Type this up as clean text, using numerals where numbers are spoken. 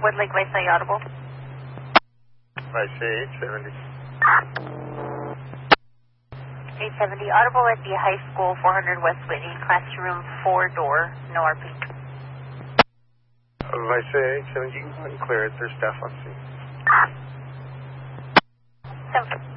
Woodlake Lakeside Audible. I say 870. 870 Audible at the high school, 400 West Whitney, classroom 4-door, no RP. I say 870, you can clear it. There's staff on scene. 7.